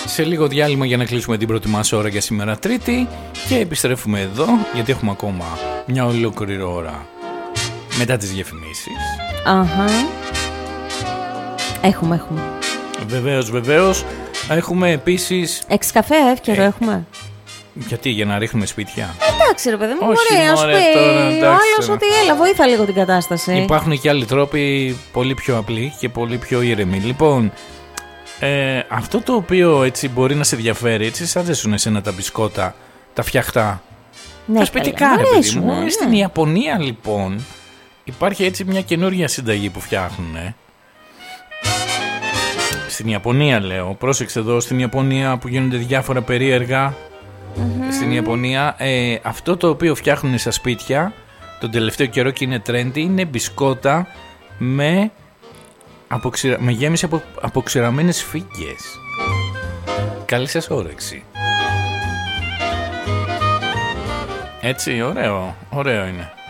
Σε λίγο διάλειμμα για να κλείσουμε την πρώτη μας ώρα για σήμερα Τρίτη και επιστρέφουμε εδώ γιατί έχουμε ακόμα μια ολόκληρη ώρα μετά τις διαφημίσεις. Αχα. Έχουμε. Βεβαίως. Έχουμε επίσης... 6 καφέ εύκαιρο έχουμε. Γιατί, για να ρίχνουμε σπίτια? Εντάξει ρε παιδί μου, μπορεί να σου πει ο άλλος ότι έλα βοήθα λίγο την κατάσταση. Υπάρχουν και άλλοι τρόποι πολύ πιο απλοί και πολύ πιο ήρεμοι. Λοιπόν, αυτό το οποίο έτσι μπορεί να σε ενδιαφέρει, έτσι σ' αρέσουν εσένα τα μπισκότα, τα φτιαχτά, ναι, τα σπιτικά ρε παιδί μου. Ναι. Στην Ιαπωνία λοιπόν υπάρχει έτσι μια καινούργια συνταγή που φτιάχνουν. Στην Ιαπωνία λέω, πρόσεξε εδώ, στην Ιαπωνία που γίνονται διάφορα περίεργα. Στην Ιαπωνία αυτό το οποίο φτιάχνουν στα σπίτια τον τελευταίο καιρό και είναι trendy είναι μπισκότα με γέμιση από αποξηραμένες φύγγες. Καλή σας όρεξη. Έτσι, ωραίο είναι.